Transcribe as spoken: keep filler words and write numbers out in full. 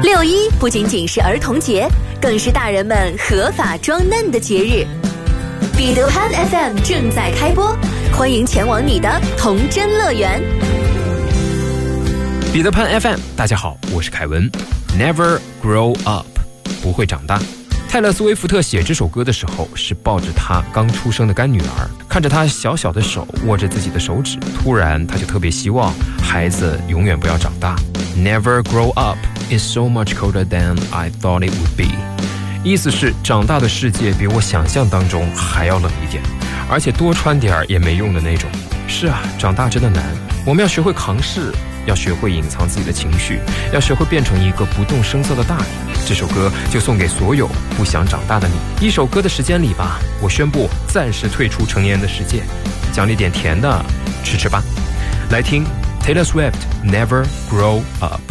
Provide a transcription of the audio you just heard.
六一不仅仅是儿童节，更是大人们合法装嫩的节日。彼得潘 F M 正在开播，欢迎前往你的童真乐园。 彼得潘 F M， 大家好，我是凯文。Never grow up， 不会长大。泰勒·斯威夫特写这首歌的时候，是抱着她刚出生的干女儿，看着她小小的手握着自己的手指，突然她就特别希望孩子永远不要长大。Never grow up is so much colder than I thought it would be。意思是长大的世界比我想象当中还要冷一点，而且多穿点也没用的那种。是啊，长大真的难，我们要学会扛事，要学会隐藏自己的情绪，要学会变成一个不动声色的大人。这首歌就送给所有不想长大的你。一首歌的时间里吧，我宣布暂时退出成年的世界，奖励点甜的吃吃吧。来听 Taylor Swift Never Grow Up。